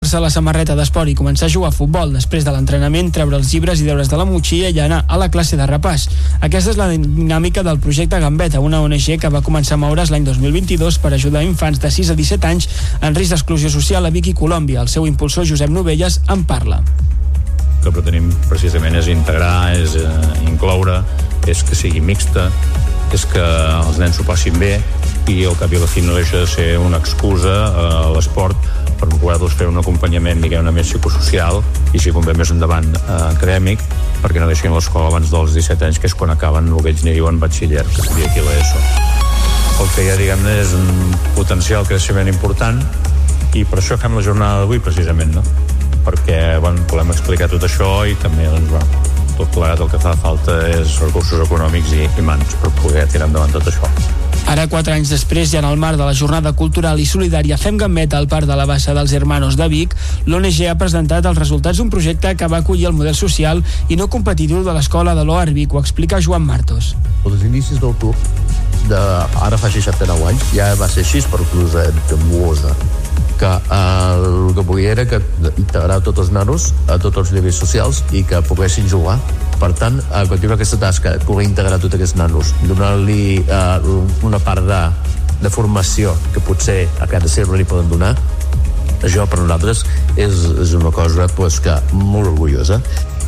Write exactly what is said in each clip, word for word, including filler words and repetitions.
posar-se la samarreta d'esport i començar a jugar a futbol. Després de l'entrenament, treure els llibres i deures de la motxilla i anar a la classe de repàs. Aquesta és la dinàmica del projecte Gambeta, una O N G que va començar a moure's l'any dos mil vint-i-dos per ajudar infants de sis a disset anys en risc d'exclusió social a Vic i Colòmbia. El seu impulsor, Josep Novelles, en parla. El que pretenim precisament és integrar, és eh, incloure, és que sigui mixta, és que els nens s'ho passin bé i al cap i a la fi no deixa de ser una excusa a l'esport per poder-los fer un acompanyament, diguem-ne, més psicosocial i, si convé més endavant, eh, acadèmic, perquè no deixin l'escola abans dels disset anys, que és quan acaben el que ells n'hi diuen batxiller, que seria aquí l'ESO. El que hi ha, diguem-ne, és un potencial creixement important i per això fem la jornada d'avui, precisament, no? Perquè, bueno, volem explicar tot això i també, doncs, bueno, tot plegat el que fa falta és recursos econòmics i, i mans per poder tirar endavant tot això. Ara, quatre anys després, i en el marc de la jornada cultural i solidària Fem Gambeta al Parc de la Bassa dels Hermanos de Vic, l'O N G ha presentat els resultats d'un projecte que va acollir el model social i no competitiu de l'escola de l'O A R Vic. Ho explica Joan Martos. Els inicis del club, de, ara fa seixanta-nou anys, ja va ser així per Cruzet de Muosa, que eh, el que volia era que integrar tots els nanos a tots els nivells socials i que poguessin jugar. Per tant, a continuar aquesta tasca, poder integrar tots aquests nanos, donar-li eh, una part de, de formació que potser a cada cercle li poden donar, això per nosaltres és, és una cosa pues, que molt orgullosa.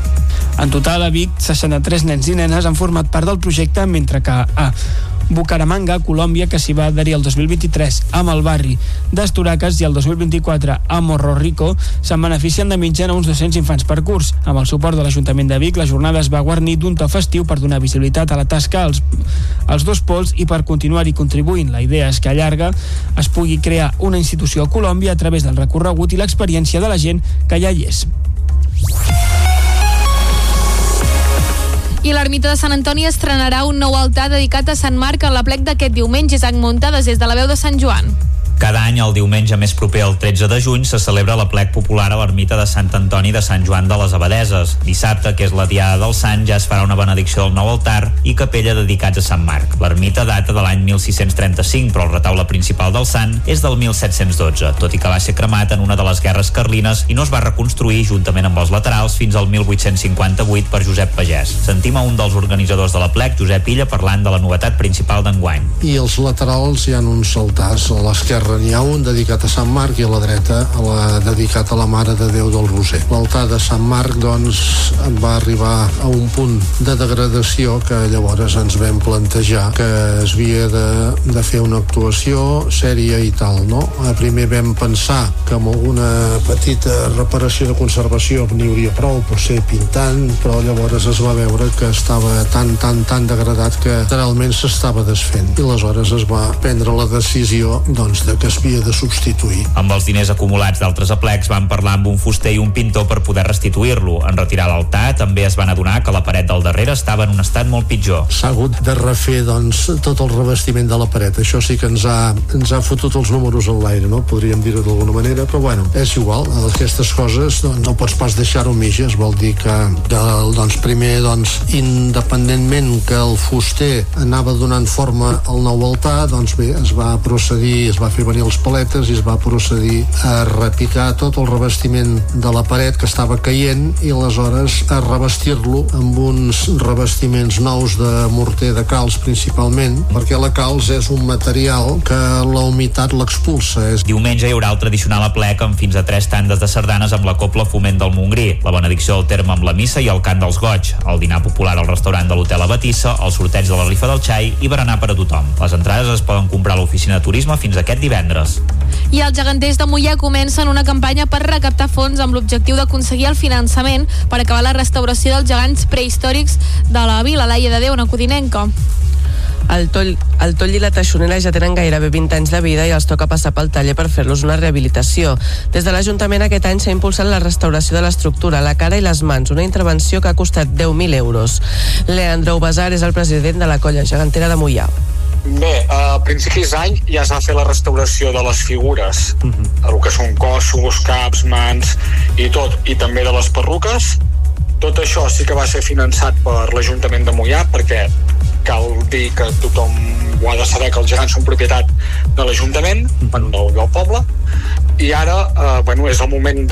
En total, a Vic, seixanta-tres nens i nenes han format part del projecte, mentre que a Bucaramanga, Colòmbia, que s'hi va adherir el dos mil vint-i-tres amb el barri d'Estoracas, i el dos mil vint-i-quatre a Morro Rico, se'n beneficien de mitjana uns dos-cents infants per curs. Amb el suport de l'Ajuntament de Vic, la jornada es va guarnir d'un to festiu per donar visibilitat a la tasca als, als dos pols i per continuar-hi contribuint. La idea és que a llarga es pugui crear una institució a Colòmbia a través del recorregut i l'experiència de la gent que ja hi és. I l'Ermita de Sant Antoni estrenarà un nou altar dedicat a Sant Marc a l'aplec d'aquest diumenge. Isaac Muntades, des de la veu de Sant Joan. Cada any, el diumenge més proper al tretze de juny, se celebra l'aplec popular a l'ermita de Sant Antoni de Sant Joan de les Abadeses. Dissabte, que és la diada del Sant, ja es farà una benedicció del nou altar i capella dedicats a Sant Marc. L'ermita data de l'any mil sis-cents trenta-cinc, però el retaule principal del Sant és del mil set-cents dotze, tot i que va ser cremat en una de les guerres carlines i no es va reconstruir, juntament amb els laterals, fins al mil vuit-cents cinquanta-vuit per Josep Pagès. Sentim a un dels organitzadors de l'aplec, Josep Illa, parlant de la novetat principal d'enguany. I als laterals hi ha uns altars. A l'esquerra n'hi ha un dedicat a Sant Marc i a la dreta a la, dedicat a la Mare de Déu del Roser. L'altar de Sant Marc, doncs, va arribar a un punt de degradació que llavors ens vam plantejar que es havia de, de fer una actuació sèria i tal, no? Primer vam pensar que amb alguna petita reparació de conservació n'hi hauria prou, potser pintant, però llavors es va veure que estava tan, tan, tan degradat que realment s'estava desfent. I aleshores es va prendre la decisió, doncs, de que es havia de substituir. Amb els diners acumulats d'altres aplecs van parlar amb un fuster i un pintor per poder restituir-lo. En retirar l'altar també es van adonar que la paret del darrere estava en un estat molt pitjor. S'ha hagut de refer, doncs, tot el revestiment de la paret. Això sí que ens ha, ens ha fotut els números en l'aire, no? Podríem dir-ho d'alguna manera, però bueno, és igual. Aquestes coses doncs, no pots pas deixar-ho mitges. Vol dir que, que doncs, primer, doncs, independentment que el fuster anava donant forma al nou altar, doncs bé, es va procedir, es va fer venir els paletes i es va procedir a repicar tot el revestiment de la paret que estava caient i aleshores a revestir-lo amb uns revestiments nous de morter de calç principalment, perquè la calç és un material que la humitat l'expulsa. Diumenge hi haurà el tradicional aplec amb fins a tres tandes de sardanes amb la Cobla Foment del Montgrí, la benedicció del terme amb la missa i el cant dels goig, el dinar popular al restaurant de l'Hotel Abatissa, el sorteig de la rifa del xai i berenar per a tothom. Les entrades es poden comprar a l'oficina de turisme fins aquest divendres. I els geganters de Moià comencen una campanya per recaptar fons amb l'objectiu d'aconseguir el finançament per acabar la restauració dels gegants prehistòrics de la vila, Laia de Déu, una codinenca. El toll, el toll i la teixonera ja tenen gairebé vint anys de vida i els toca passar pel taller per fer-los una rehabilitació. Des de l'Ajuntament aquest any s'ha impulsat la restauració de l'estructura, la cara i les mans, una intervenció que ha costat deu mil euros. Leandro Basar és el president de la colla gegantera de Moià. Bé, a principis d'any ja es va fer la restauració de les figures, uh-huh. el que són cossos, caps, mans i tot, i també de les perruques. Tot això sí que va ser finançat per l'Ajuntament de Moià, perquè cal dir que tothom ho ha de saber, que els gegants són propietat de l'Ajuntament, uh-huh. del, del poble, i ara, eh, bueno, és el moment de